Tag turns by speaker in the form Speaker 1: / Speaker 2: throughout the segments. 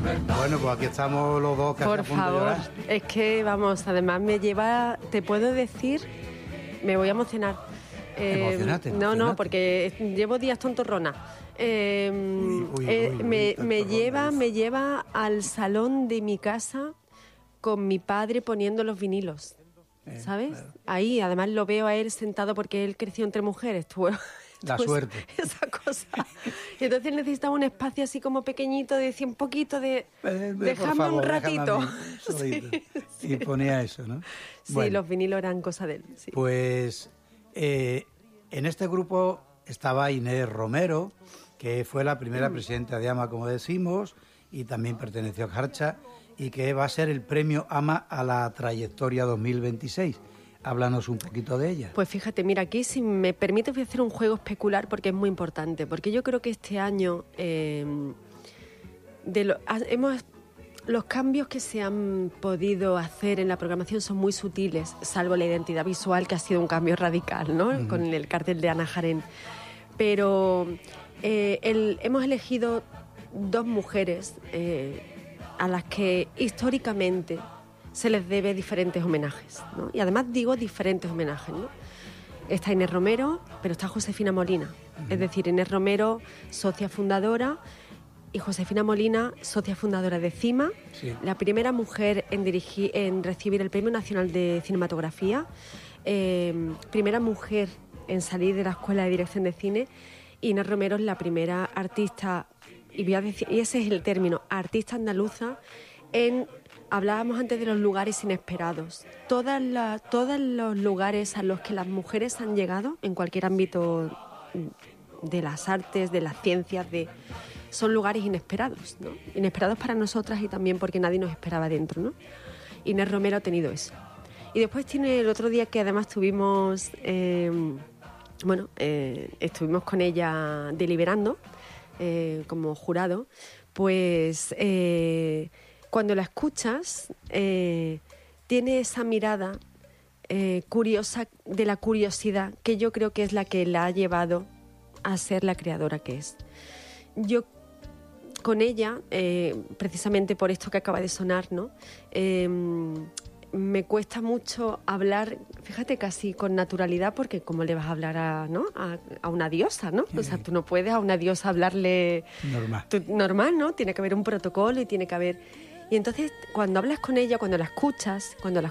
Speaker 1: Bueno, pues aquí estamos los dos casi
Speaker 2: Por
Speaker 1: a punto de
Speaker 2: favor,
Speaker 1: llorar.
Speaker 2: es que, vamos, además me lleva, te puedo decir, me voy a emocionar.
Speaker 1: Emocionate.
Speaker 2: No, porque llevo días tontorrona. Me lleva al salón de mi casa con mi padre poniendo los vinilos, ¿sabes?
Speaker 1: Claro.
Speaker 2: Ahí, además lo veo a él sentado porque él creció entre mujeres.
Speaker 1: La suerte.
Speaker 2: Esa cosa. Y entonces necesitaba un espacio así como pequeñito, de decir un poquito de... Déjame un ratito.
Speaker 1: Solito.
Speaker 2: Sí.
Speaker 1: Y ponía eso, ¿no?
Speaker 2: Sí,
Speaker 1: Bueno,
Speaker 2: los vinilos eran cosa de él. Sí.
Speaker 1: pues en este grupo estaba Inés Romero, que fue la primera presidenta de AMA, como decimos, y también perteneció a Jarcha, y que va a ser el premio AMA a la trayectoria 2026. Háblanos un poquito de ella.
Speaker 2: Pues fíjate, mira, aquí si me permite voy a hacer un juego especular porque es muy importante, porque yo creo que este año los cambios que se han podido hacer en la programación son muy sutiles, salvo la identidad visual, que ha sido un cambio radical, ¿no?
Speaker 1: Uh-huh.
Speaker 2: Con el cartel de Ana Jarén. Pero hemos elegido dos mujeres a las que históricamente se les debe diferentes homenajes, ¿no? Y además digo diferentes homenajes, ¿no? Está Inés Romero, pero está Josefina Molina. Uh-huh. Es decir, Inés Romero, socia fundadora, y Josefina Molina, socia fundadora de CIMA, sí, la primera mujer en recibir el Premio Nacional de Cinematografía, primera mujer en salir de la Escuela de Dirección de Cine. Inés Romero es la primera artista, y voy a decir, y ese es el término, artista andaluza en... Hablábamos antes de los lugares inesperados. Todos los lugares a los que las mujeres han llegado, en cualquier ámbito de las artes, de las ciencias, son lugares inesperados, ¿no? Inesperados para nosotras y también porque nadie nos esperaba dentro, ¿no? Inés Romero ha tenido eso. Y después tiene el otro día que además estuvimos con ella deliberando como jurado, pues... cuando la escuchas, tiene esa mirada curiosa de la curiosidad que yo creo que es la que la ha llevado a ser la creadora que es. Yo con ella, precisamente por esto que acaba de sonar, ¿no? Me cuesta mucho hablar, fíjate, casi con naturalidad, porque ¿cómo le vas a hablar a una diosa, ¿no? O sea, tú no puedes a una diosa hablarle... Normal, ¿no? Tiene que haber un protocolo y tiene que haber... Y entonces, cuando hablas con ella, cuando la escuchas, es cuando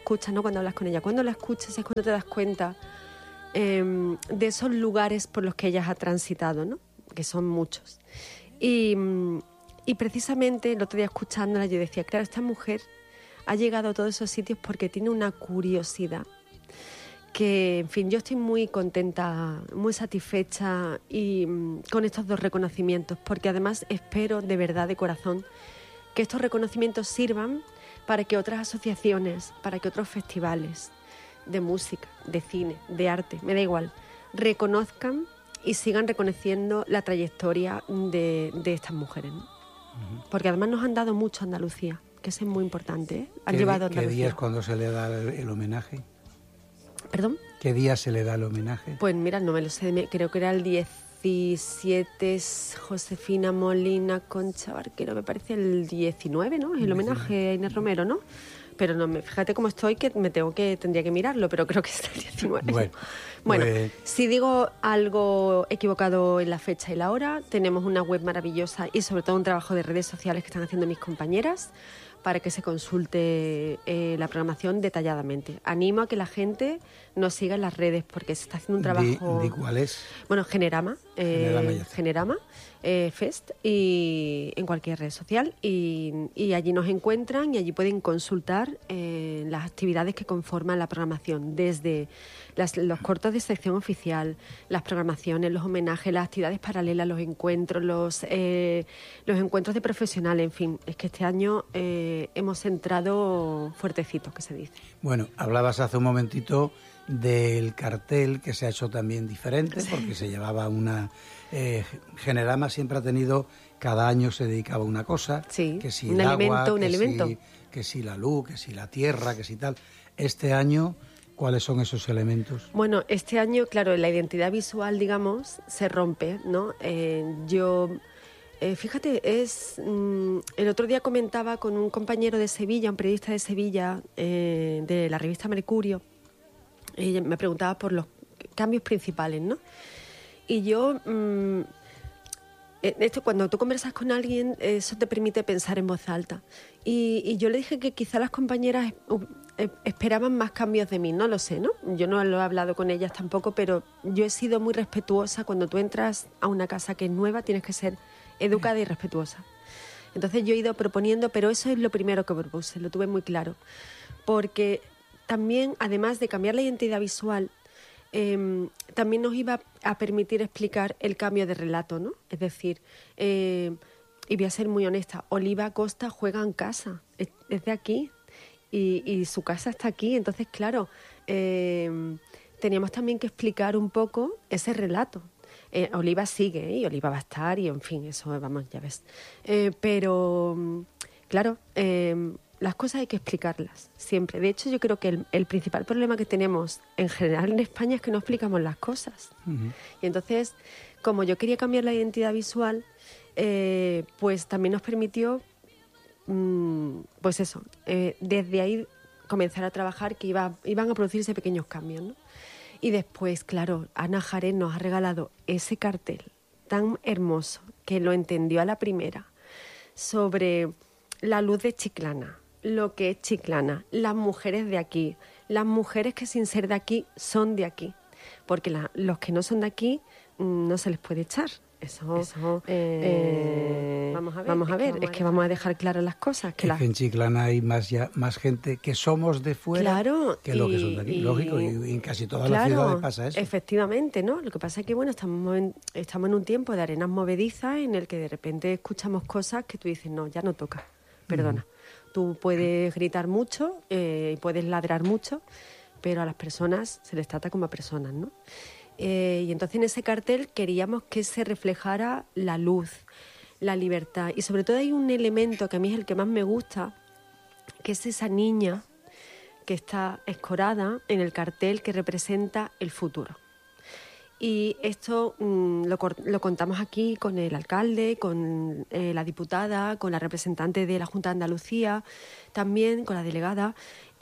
Speaker 2: te das cuenta de esos lugares por los que ella ha transitado, ¿no? Que son muchos. Y precisamente el otro día escuchándola yo decía, claro, esta mujer ha llegado a todos esos sitios porque tiene una curiosidad que, en fin, yo estoy muy contenta, muy satisfecha y con estos dos reconocimientos, porque además espero de verdad, de corazón, que estos reconocimientos sirvan para que otras asociaciones, para que otros festivales de música, de cine, de arte, me da igual, reconozcan y sigan reconociendo la trayectoria de estas mujeres, ¿no? Uh-huh. Porque además nos han dado mucho a Andalucía, que eso es muy importante, ¿eh? Han llevado a Andalucía.
Speaker 1: ¿Qué día es cuando se le da el homenaje?
Speaker 2: ¿Perdón?
Speaker 1: ¿Qué día se le da el homenaje?
Speaker 2: Pues mira, no me lo sé, creo que era el 17, Josefina Molina, Concha Barquero, me parece el 19, ¿no? Es el homenaje a Inés Romero, ¿no? Pero no, fíjate cómo estoy, que tendría que mirarlo, pero creo que está el 19. Bueno, pues... si digo algo equivocado en la fecha y la hora, tenemos una web maravillosa y sobre todo un trabajo de redes sociales que están haciendo mis compañeras para que se consulte la programación detalladamente. Animo a que la gente nos siga en las redes porque se está haciendo un trabajo...
Speaker 1: ¿De cuál es?
Speaker 2: Bueno, Generama Fest, y en cualquier red social, y allí nos encuentran y allí pueden consultar las actividades que conforman la programación, desde los cortos de sección oficial, las programaciones, los homenajes, las actividades paralelas, los encuentros, los encuentros de profesionales, en fin, es que este año hemos entrado fuertecitos, que se dice.
Speaker 1: Bueno, hablabas hace un momentito del cartel, que se ha hecho también diferente, sí, porque se llevaba una... Generama siempre ha tenido, cada año se dedicaba a una cosa,
Speaker 2: sí,
Speaker 1: que si
Speaker 2: un
Speaker 1: el
Speaker 2: elemento,
Speaker 1: agua,
Speaker 2: un elemento.
Speaker 1: Que si la luz, que si la tierra, que si tal. Este año, ¿cuáles son esos elementos?
Speaker 2: Bueno, este año, claro, la identidad visual, digamos, se rompe, ¿no? Yo fíjate, el otro día comentaba con un compañero de Sevilla, un periodista de Sevilla, de la revista Mercurio, y me preguntaba por los cambios principales, ¿no? Y yo, esto, cuando tú conversas con alguien, eso te permite pensar en voz alta. Y yo le dije que quizá las compañeras esperaban más cambios de mí, no lo sé, ¿no? Yo no lo he hablado con ellas tampoco, pero yo he sido muy respetuosa. Cuando tú entras a una casa que es nueva, tienes que ser educada y respetuosa. Entonces yo he ido proponiendo, pero eso es lo primero que propuse, lo tuve muy claro. Porque también, además de cambiar la identidad visual, también nos iba a permitir explicar el cambio de relato, ¿no? Es decir, y voy a ser muy honesta, Oliva Costa juega en casa, es de aquí y su casa está aquí. Entonces, claro, teníamos también que explicar un poco ese relato. Oliva sigue, y Oliva va a estar, y en fin, eso, vamos, ya ves. Pero, claro, las cosas hay que explicarlas siempre. De hecho, yo creo que el principal problema que tenemos en general en España es que no explicamos las cosas. Uh-huh. Y entonces, como yo quería cambiar la identidad visual, pues también nos permitió, pues eso, desde ahí comenzar a trabajar, que iban a producirse pequeños cambios, ¿no? Y después, claro, Ana Jarén nos ha regalado ese cartel tan hermoso, que lo entendió a la primera, sobre la luz de Chiclana, lo que es Chiclana, las mujeres de aquí, las mujeres que sin ser de aquí son de aquí, porque los que no son de aquí no se les puede echar. Eso vamos a ver, es que vamos a dejar claras las cosas.
Speaker 1: Que en Chiclana hay más gente que somos de fuera, claro, que lo que son de aquí. Lógico, y en casi todas las ciudades pasa eso.
Speaker 2: Efectivamente, ¿no? Lo que pasa es que, bueno, estamos en un tiempo de arenas movedizas en el que de repente escuchamos cosas que tú dices, no, ya no toca, perdona. Tú puedes gritar mucho y puedes ladrar mucho, pero a las personas se les trata como a personas, ¿no? Y entonces en ese cartel queríamos que se reflejara la luz, la libertad, y sobre todo hay un elemento que a mí es el que más me gusta, que es esa niña que está escorada en el cartel que representa el futuro. Y esto lo contamos aquí con el alcalde, con la diputada, con la representante de la Junta de Andalucía, también con la delegada,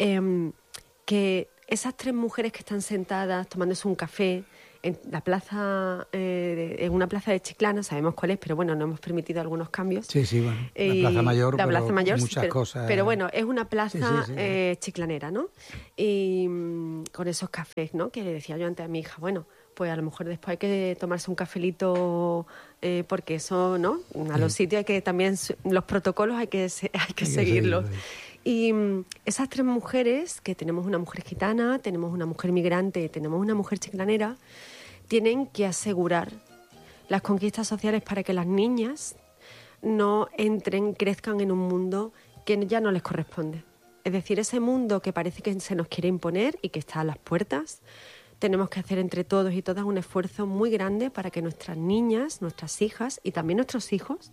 Speaker 2: que esas 3 mujeres que están sentadas tomándose un café en la plaza, en una plaza de Chiclana, sabemos cuál es, pero bueno, no hemos permitido algunos cambios.
Speaker 1: Sí, bueno, la Plaza Mayor,
Speaker 2: muchas
Speaker 1: cosas.
Speaker 2: Pero bueno, es una plaza chiclanera, ¿no? Y con esos cafés, ¿no? Que le decía yo antes a mi hija, bueno, pues a lo mejor después hay que tomarse un cafelito, porque eso, ¿no? A los sitios hay que también, los protocolos hay que seguirlos. Y esas 3 mujeres, que tenemos una mujer gitana, tenemos una mujer migrante, tenemos una mujer chiclanera, tienen que asegurar las conquistas sociales para que las niñas no crezcan en un mundo que ya no les corresponde. Es decir, ese mundo que parece que se nos quiere imponer y que está a las puertas, tenemos que hacer entre todos y todas un esfuerzo muy grande para que nuestras niñas, nuestras hijas y también nuestros hijos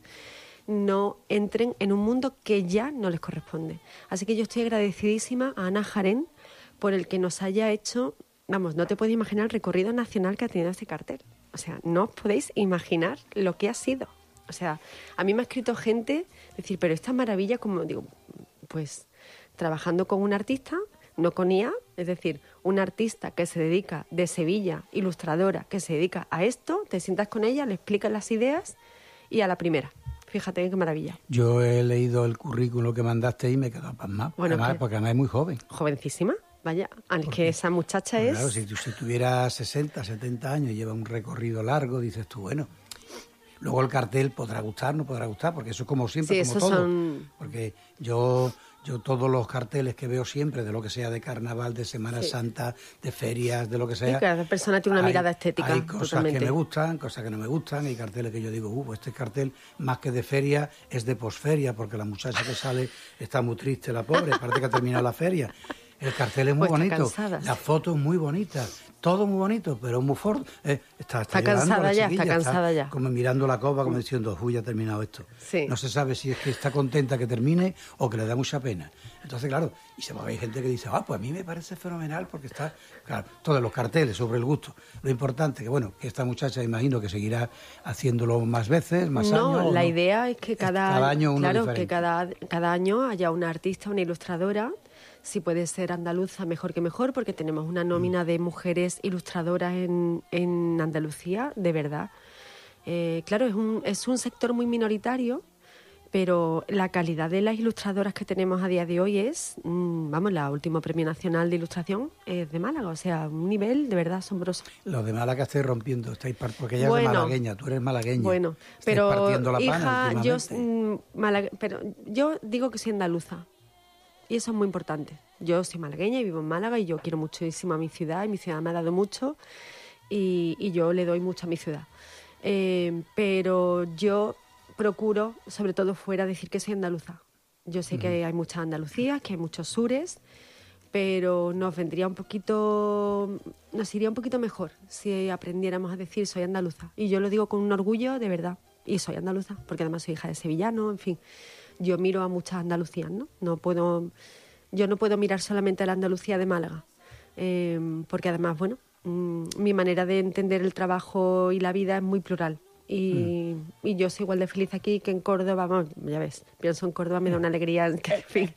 Speaker 2: no entren en un mundo que ya no les corresponde. Así que yo estoy agradecidísima a Ana Jarén por el que nos haya hecho, vamos, no te puedes imaginar el recorrido nacional que ha tenido este cartel. O sea, no os podéis imaginar lo que ha sido. O sea, a mí me ha escrito gente decir, pero esta maravilla, como digo, pues trabajando con un artista, no con IA, es decir, una artista que se dedica de Sevilla, ilustradora, que se dedica a esto, te sientas con ella, le explicas las ideas y a la primera. Fíjate qué maravilla.
Speaker 1: Yo he leído el currículum que mandaste y me he quedado pasmado. Bueno, además, porque además es muy joven.
Speaker 2: Jovencísima, vaya. Es que esa muchacha es...
Speaker 1: Claro, si tuviera 60, 70 años y lleva un recorrido largo, dices tú, bueno... Luego el cartel podrá gustar, no podrá gustar, porque eso es como siempre,
Speaker 2: sí,
Speaker 1: como todo.
Speaker 2: Son...
Speaker 1: Porque yo todos los carteles que veo siempre, de lo que sea de carnaval, de Semana Santa, de ferias, de lo que sea...
Speaker 2: Sí, cada persona tiene una mirada estética.
Speaker 1: Hay cosas totalmente. Que me gustan, cosas que no me gustan, hay carteles que yo digo, este cartel más que de feria es de posferia, porque la muchacha que sale está muy triste, la pobre, parece que ha terminado la feria. El cartel es muy bonito, la foto es muy bonita, todo muy bonito, pero muy fuerte. Está
Speaker 2: cansada ya, está cansada ya.
Speaker 1: Como mirando la copa, como diciendo, uy, ya ha terminado esto.
Speaker 2: Sí.
Speaker 1: No se sabe si es que está contenta que termine o que le da mucha pena. Entonces, claro, y se va a ver gente que dice, pues a mí me parece fenomenal porque está, claro, todos los carteles sobre el gusto. Lo importante que, bueno, que esta muchacha imagino que seguirá haciéndolo más veces, más años.
Speaker 2: No, la idea es que cada
Speaker 1: año uno
Speaker 2: claro,
Speaker 1: diferente.
Speaker 2: que cada año haya una artista, una ilustradora. Si puede ser andaluza, mejor que mejor, porque tenemos una nómina de mujeres ilustradoras en Andalucía, de verdad. Claro, es un sector muy minoritario, pero la calidad de las ilustradoras que tenemos a día de hoy es, la última Premio Nacional de Ilustración es de Málaga, o sea, un nivel de verdad asombroso.
Speaker 1: Los de Málaga estáis rompiendo, porque ella es de malagueña, tú eres malagueña.
Speaker 2: Bueno, pero
Speaker 1: partiendo la pana
Speaker 2: pero yo digo que soy andaluza. Y eso es muy importante. Yo soy malagueña y vivo en Málaga y yo quiero muchísimo a mi ciudad y mi ciudad me ha dado mucho y yo le doy mucho a mi ciudad. Pero yo procuro, sobre todo fuera, decir que soy andaluza. Yo sé que hay muchas Andalucías, que hay muchos sures, pero nos iría un poquito mejor si aprendiéramos a decir soy andaluza. Y yo lo digo con un orgullo de verdad. Y soy andaluza, porque además soy hija de sevillano, en fin. Yo miro a muchas Andalucías, ¿no? Yo no puedo mirar solamente a la Andalucía de Málaga, porque además, mi manera de entender el trabajo y la vida es muy plural. Y yo soy igual de feliz aquí que en Córdoba. Bueno, ya ves, pienso en Córdoba, me da una alegría, en fin.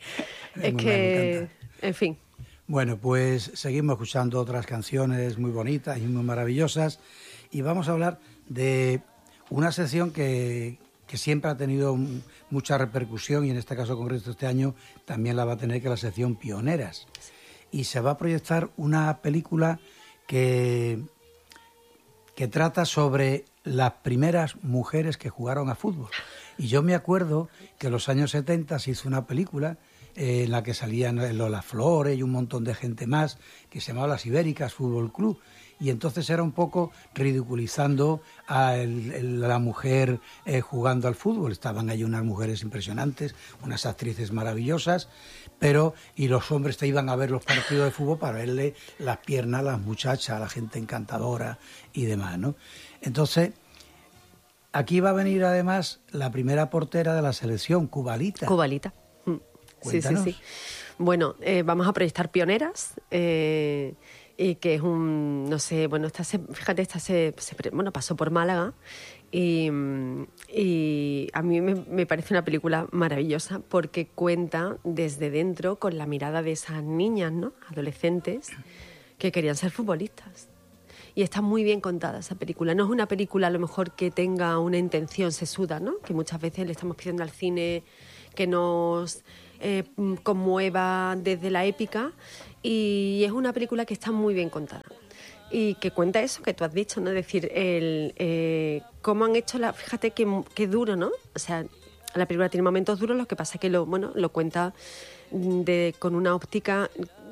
Speaker 2: En fin.
Speaker 1: Bueno, pues seguimos escuchando otras canciones muy bonitas y muy maravillosas y vamos a hablar de una sección que siempre ha tenido mucha repercusión y en este caso concreto este año también la va a tener, que la sección Pioneras. Y se va a proyectar una película que trata sobre las primeras mujeres que jugaron a fútbol. Y yo me acuerdo que en los años 70 se hizo una película en la que salían Lola Flores y un montón de gente más, que se llamaba Las Ibéricas Fútbol Club. Y entonces era un poco ridiculizando a la mujer jugando al fútbol. Estaban allí unas mujeres impresionantes, unas actrices maravillosas, y los hombres te iban a ver los partidos de fútbol para verle las piernas a las muchachas, a la gente encantadora y demás, ¿no? Entonces, aquí va a venir además la primera portera de la selección, Cubalita.
Speaker 2: Cubalita.
Speaker 1: Cuéntanos.
Speaker 2: Sí. Bueno, vamos a proyectar Pioneras, y que es pasó por Málaga y a mí me parece una película maravillosa porque cuenta desde dentro con la mirada de esas niñas, ¿no? Adolescentes que querían ser futbolistas. Y está muy bien contada esa película. No es una película a lo mejor que tenga una intención sesuda, ¿no? Que muchas veces le estamos pidiendo al cine que nos conmueva desde la épica, y es una película que está muy bien contada y que cuenta eso que tú has dicho, ¿no? Es decir, cómo han hecho fíjate qué duro, ¿no? O sea, la película tiene momentos duros, lo que pasa es que lo cuenta con una óptica